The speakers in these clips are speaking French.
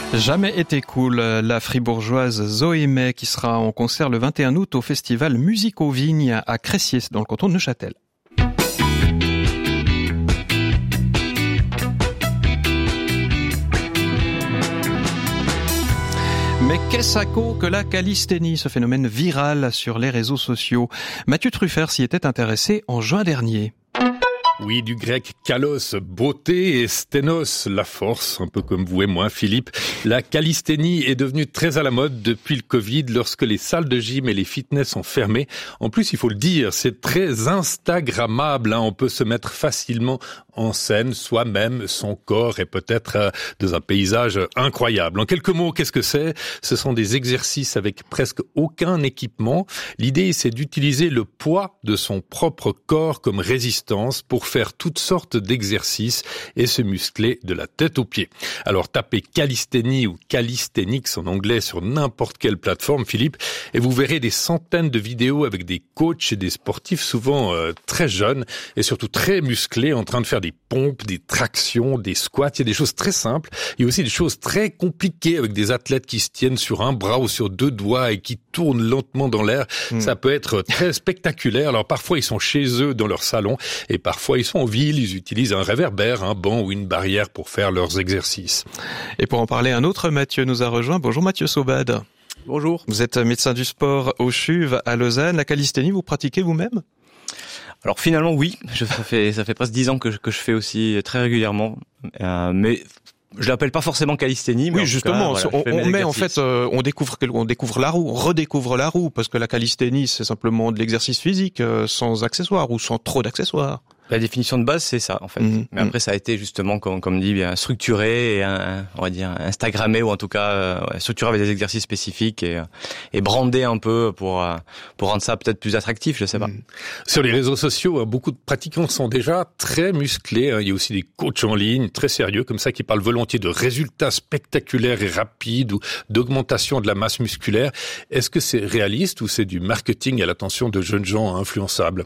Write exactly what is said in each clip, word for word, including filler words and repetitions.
Jamais été cool, la fribourgeoise Zoé May qui sera en concert le vingt et un août au festival Musique aux Vignes à Cressier dans le canton de Neuchâtel. Mais qu'est-ce que la calisthénie, ce phénomène viral sur les réseaux sociaux? Mathieu Truffert s'y était intéressé en juin dernier. Oui, du grec kalos, beauté, et sténos, la force, un peu comme vous et moi, Philippe. La calisthénie est devenue très à la mode depuis le Covid, lorsque les salles de gym et les fitness sont fermées. En plus, il faut le dire, c'est très instagrammable, hein. On peut se mettre facilement en scène, soi-même, son corps, et peut-être euh, dans un paysage incroyable. En quelques mots, qu'est-ce que c'est? Ce sont des exercices avec presque aucun équipement. L'idée, c'est d'utiliser le poids de son propre corps comme résistance pour faire toutes sortes d'exercices et se muscler de la tête aux pieds. Alors tapez calisthénie ou calisthenics en anglais sur n'importe quelle plateforme, Philippe, et vous verrez des centaines de vidéos avec des coachs et des sportifs souvent euh, très jeunes et surtout très musclés en train de faire des pompes, des tractions, des squats. Il y a des choses très simples. Il y a aussi des choses très compliquées avec des athlètes qui se tiennent sur un bras ou sur deux doigts et qui tournent lentement dans l'air. Mmh. Ça peut être très spectaculaire. Alors parfois ils sont chez eux dans leur salon et parfois ils sont en ville, ils utilisent un réverbère, un banc ou une barrière pour faire leurs exercices. Et pour en parler, un autre Mathieu nous a rejoint. Bonjour Mathieu Saubade. Bonjour. Vous êtes médecin du sport au C H U V à Lausanne. La calisthénie, vous pratiquez vous-même? Alors finalement oui, je, ça fait ça fait presque dix ans que je, que je fais aussi très régulièrement, euh, mais je l'appelle pas forcément calisthénie. Oui, justement, cas, voilà, on, on met en fait, euh, on découvre, on découvre la roue, on redécouvre la roue, parce que la calisthénie c'est simplement de l'exercice physique euh, sans accessoires ou sans trop d'accessoires. La définition de base, c'est ça, en fait. Mmh, Mais après, ça a été justement, comme, comme dit, bien structuré et, un, on va dire, instagrammé, ou en tout cas, euh, structuré avec des exercices spécifiques et, et brandé un peu pour, pour rendre ça peut-être plus attractif, je sais pas. Mmh. Sur les réseaux sociaux, beaucoup de pratiquants sont déjà très musclés. Il y a aussi des coachs en ligne très sérieux, comme ça, qui parlent volontiers de résultats spectaculaires et rapides ou d'augmentation de la masse musculaire. Est-ce que c'est réaliste ou c'est du marketing à l'attention de jeunes gens influençables?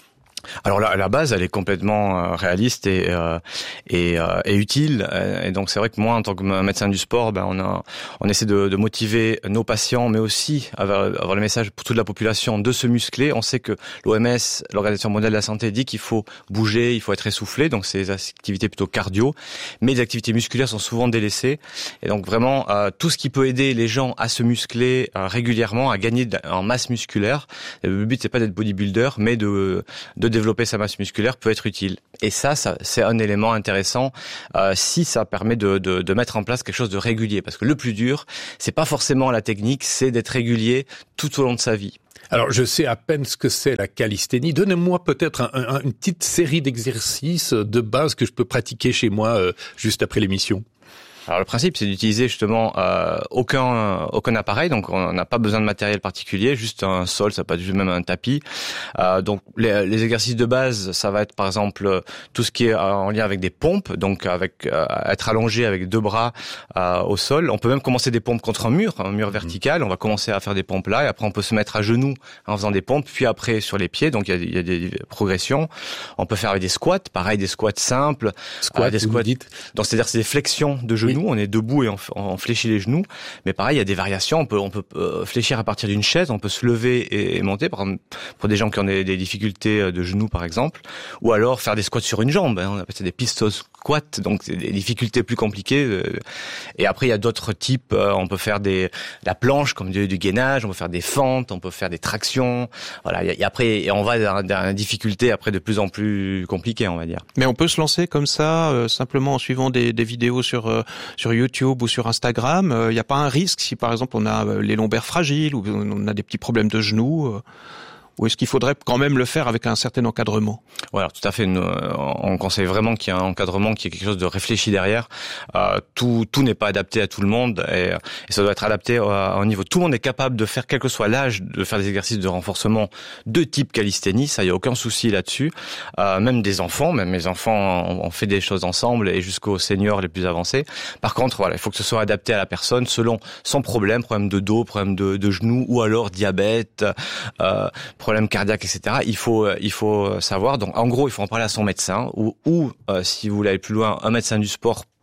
Alors la, la base, elle est complètement euh, réaliste et euh, et, euh, et utile. Et donc c'est vrai que moi, en tant que médecin du sport, ben on a on essaie de, de motiver nos patients, mais aussi avoir, avoir le message pour toute la population de se muscler. On sait que l'O M S, l'Organisation mondiale de la santé, dit qu'il faut bouger, il faut être essoufflé. Donc c'est des activités plutôt cardio, mais les activités musculaires sont souvent délaissées. Et donc vraiment euh, tout ce qui peut aider les gens à se muscler euh, régulièrement, à gagner en masse musculaire. Le but c'est pas d'être bodybuilder, mais de de développer sa masse musculaire peut être utile. Et ça, ça c'est un élément intéressant euh, si ça permet de, de, de mettre en place quelque chose de régulier. Parce que le plus dur, c'est pas forcément la technique, c'est d'être régulier tout au long de sa vie. Alors, je sais à peine ce que c'est la calisthénie. Donnez-moi peut-être un, un, une petite série d'exercices de base que je peux pratiquer chez moi euh, juste après l'émission. Alors le principe, c'est d'utiliser justement euh, aucun aucun appareil, donc on n'a pas besoin de matériel particulier, juste un sol, ça peut être juste même un tapis. Euh, donc les, les exercices de base, ça va être par exemple tout ce qui est en lien avec des pompes, donc avec euh, être allongé avec deux bras euh, au sol. On peut même commencer des pompes contre un mur, un mur vertical. On va commencer à faire des pompes là, et après on peut se mettre à genoux en faisant des pompes, puis après sur les pieds. Donc il y a, il y a des progressions. On peut faire avec des squats, pareil des squats simples, squats, euh, des squats. Donc c'est-à-dire c'est des flexions de genoux. Oui. On est debout et on, on fléchit les genoux, mais pareil, il y a des variations. On peut, on peut euh, fléchir à partir d'une chaise, on peut se lever et, et monter, par exemple, pour des gens qui ont des, des difficultés de genoux, par exemple, ou alors faire des squats sur une jambe. Hein, on appelle ça des pistol squats, donc c'est des difficultés plus compliquées. Euh, et après, il y a d'autres types. Euh, on peut faire des la planche, comme du, du gainage, on peut faire des fentes, on peut faire des tractions. Voilà. Et, et après, et on va dans, dans une difficulté après de plus en plus compliquée, on va dire. Mais on peut se lancer comme ça, euh, simplement en suivant des, des vidéos sur euh, sur YouTube. YouTube ou sur Instagram, il euh, n'y a pas un risque si par exemple on a euh, les lombaires fragiles ou on a des petits problèmes de genoux euh, ou est-ce qu'il faudrait quand même le faire avec un certain encadrement? Ouais, alors tout à fait. Nous, on conseille vraiment qu'il y ait un encadrement, qu'il y ait quelque chose de réfléchi derrière. Euh, tout, tout n'est pas adapté à tout le monde et, et ça doit être adapté au niveau. Tout le monde est capable de faire, quel que soit l'âge, de faire des exercices de renforcement de type calisthénie. Ça, il y a aucun souci là-dessus. Euh, même des enfants, même mes enfants, on, on fait des choses ensemble et jusqu'aux seniors les plus avancés. Par contre, voilà, il faut que ce soit adapté à la personne selon son problème, problème de dos, problème de, de genoux ou alors diabète. Euh, problèmes cardiaques, et cetera. Il faut, il faut savoir. Donc, en gros, il faut en parler à son médecin ou, ou euh, si vous voulez aller plus loin, un médecin du sport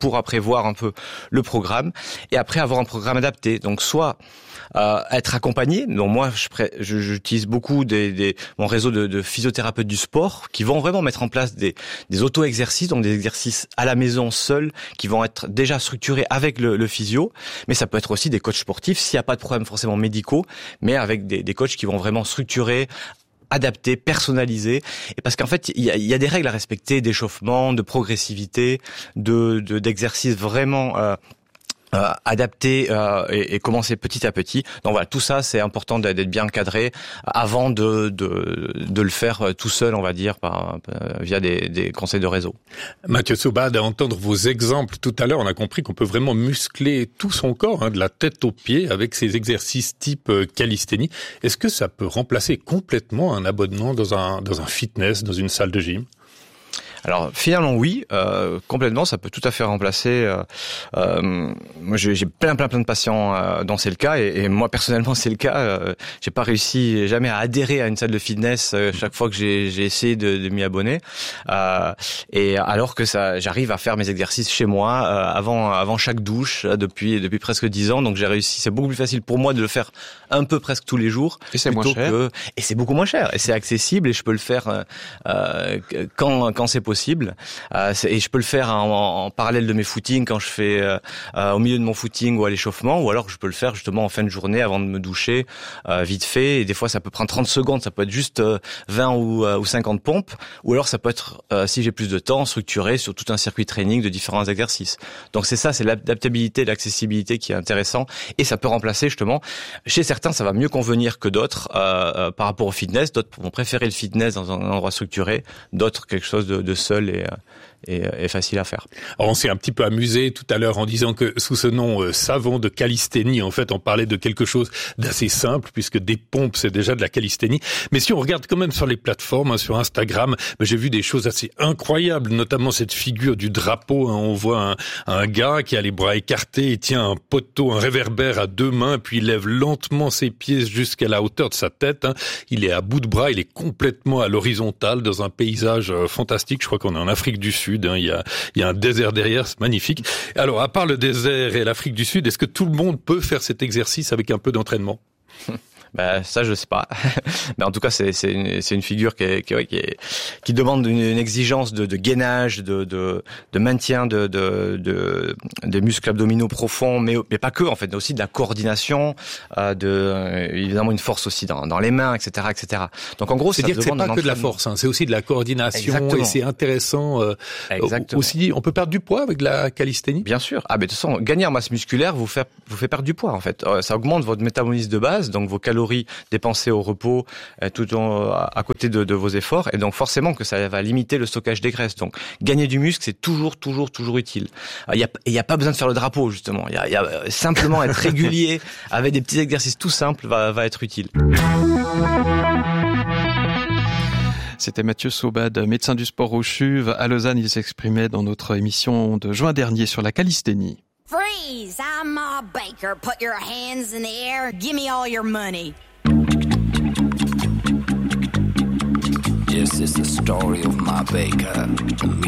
pour après voir un peu le programme et après avoir un programme adapté. Donc soit Euh, être accompagné. Donc moi, je pré- je, j'utilise beaucoup des, des, mon réseau de, de physiothérapeutes du sport qui vont vraiment mettre en place des, des auto-exercices, donc des exercices à la maison seuls, qui vont être déjà structurés avec le, le physio. Mais ça peut être aussi des coachs sportifs, s'il n'y a pas de problèmes forcément médicaux, mais avec des, des coachs qui vont vraiment structurer, adapté, personnalisé, et parce qu'en fait il y a, y a des règles à respecter, d'échauffement, de progressivité, de, de d'exercices vraiment euh, Euh, adapter euh, et, et commencer petit à petit. Donc voilà, tout ça c'est important d'être bien encadré avant de de de le faire tout seul, on va dire, par euh, via des, des conseils de réseau. Mathieu Soubad, à entendre vos exemples tout à l'heure, on a compris qu'on peut vraiment muscler tout son corps, hein, de la tête aux pieds, avec ces exercices type euh, calisthénie. Est-ce que ça peut remplacer complètement un abonnement dans un dans un fitness, dans une salle de gym ? Alors finalement oui, euh, complètement, ça peut tout à fait remplacer. Euh, euh, moi j'ai, j'ai plein plein plein de patients euh, dont c'est le cas et, et moi personnellement c'est le cas. Euh, j'ai pas réussi jamais à adhérer à une salle de fitness euh, chaque fois que j'ai, j'ai essayé de, de m'y abonner. Euh, et alors que ça, j'arrive à faire mes exercices chez moi euh, avant avant chaque douche euh, depuis depuis presque dix ans. Donc j'ai réussi. C'est beaucoup plus facile pour moi de le faire un peu presque tous les jours. Et c'est moins cher. Que, et c'est beaucoup moins cher et c'est accessible et je peux le faire euh, euh, quand quand c'est possible. possible euh, et je peux le faire en, en parallèle de mes footings quand je fais euh, euh, au milieu de mon footing ou à l'échauffement, ou alors je peux le faire justement en fin de journée avant de me doucher euh, vite fait, et des fois ça peut prendre trente secondes, ça peut être juste euh, vingt ou, euh, ou cinquante pompes, ou alors ça peut être euh, si j'ai plus de temps structuré sur tout un circuit training de différents exercices. Donc c'est ça, c'est l'adaptabilité, l'accessibilité qui est intéressant, et ça peut remplacer justement, chez certains ça va mieux convenir que d'autres euh, euh, par rapport au fitness, d'autres vont préférer le fitness dans un endroit structuré, d'autres quelque chose de, de seul et, et, et facile à faire. Alors on s'est un petit peu amusé tout à l'heure en disant que sous ce nom euh, savant de calisthénie, en fait on parlait de quelque chose d'assez simple, puisque des pompes c'est déjà de la calisthénie. Mais si on regarde quand même sur les plateformes, hein, sur Instagram, ben, j'ai vu des choses assez incroyables, notamment cette figure du drapeau, hein. On voit un, un gars qui a les bras écartés, il tient un poteau, un réverbère à deux mains, puis il lève lentement ses pieds jusqu'à la hauteur de sa tête, hein. Il est à bout de bras, il est complètement à l'horizontale dans un paysage euh, fantastique. Je crois qu'on est en Afrique du Sud, hein. Il y a, il y a un désert derrière, c'est magnifique. Alors, à part le désert et l'Afrique du Sud, est-ce que tout le monde peut faire cet exercice avec un peu d'entraînement ? Ben ça je sais pas, mais en tout cas c'est c'est une c'est une figure qui est, qui, qui, est, qui demande une, une exigence de, de gainage, de de de maintien de de de des muscles abdominaux profonds, mais mais pas que en fait, aussi de la coordination, euh, de euh, évidemment une force aussi dans dans les mains, et cetera, et cetera. Donc en gros, c'est ça dire que c'est pas que de la entraînement. force, hein, c'est aussi de la coordination. Exactement. Et c'est intéressant. Euh, Exactement. Aussi, on peut perdre du poids avec la calisthénie. Bien sûr. Ah ben de toute façon, gagner en masse musculaire vous fait vous fait perdre du poids en fait. Ça augmente votre métabolisme de base, donc vos calories dépensées au repos euh, tout en, à côté de, de vos efforts, et donc forcément que ça va limiter le stockage des graisses. Donc gagner du muscle, c'est toujours toujours toujours utile. Il y a il y a pas besoin de faire le drapeau justement. Il y a, il y a simplement être régulier avec des petits exercices tout simples va va être utile. C'était Mathieu Soubad, médecin du sport au C H U V à Lausanne. Il s'exprimait dans notre émission de juin dernier sur la calisthénie. Freeze! I'm Ma Baker. Put your hands in the air. Give me all your money. This is the story of Ma Baker.